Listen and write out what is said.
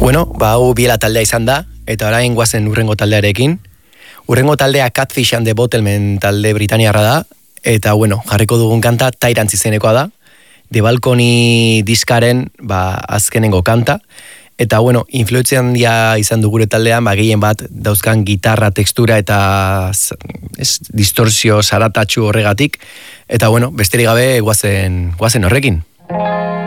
Bueno, hau biela taldea izan da, eta orain guazen urrengo taldearekin. Urrengo taldea Catfish and the Bottlemen talde britaniarra da, eta jarriko dugun kanta Tyrants izenekoa da, The Balcony diskaren azkenengo kanta, eta influentzia handia izan du gure taldean, gehien bat dauzkan gitarra, tekstura eta distorsio zaratatxu horregatik, eta besterik gabe guazen horrekin.